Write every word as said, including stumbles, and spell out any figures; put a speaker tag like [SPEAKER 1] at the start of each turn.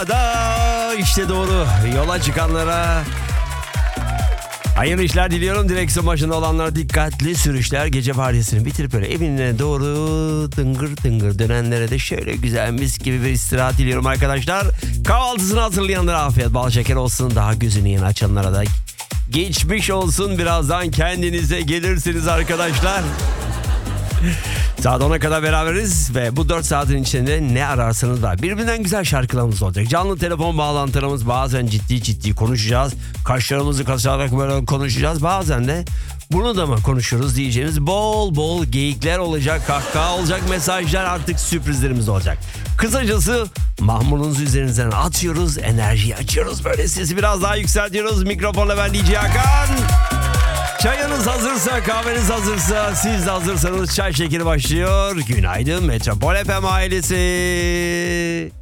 [SPEAKER 1] Da işte doğru yola çıkanlara hayırlı işler diliyorum. Direksiyon başında olanlara dikkatli sürüşler. Gece vardiyasını bitirip böyle evine doğru tıngır tıngır dönenlere de şöyle güzel mis gibi bir istirahat diliyorum arkadaşlar. Kahvaltısını hazırlayanlara afiyet bal şeker olsun. Daha gözünü yeni açanlara da geçmiş olsun. Birazdan kendinize gelirsiniz arkadaşlar. Saat ona kadar beraberiz ve bu dört saatin içinde ne ararsanız var. Birbirinden güzel şarkılarımız olacak. Canlı telefon bağlantılarımız, bazen ciddi ciddi konuşacağız. Kaşlarımızı kasarak böyle konuşacağız. Bazen de bunu da mı konuşuruz diyeceğimiz bol bol geyikler olacak. Kahkaha olacak, mesajlar, artık sürprizlerimiz olacak. Kısacası mahmurunuzu üzerinizden atıyoruz. Enerjiyi açıyoruz. Böyle sesi biraz daha yükseltiyoruz. Mikrofonla ben D J Hakan. Çayınız hazırsa, kahveniz hazırsa, siz de hazırsanız çay şekeri başlıyor. Günaydın Metropol F M ailesi.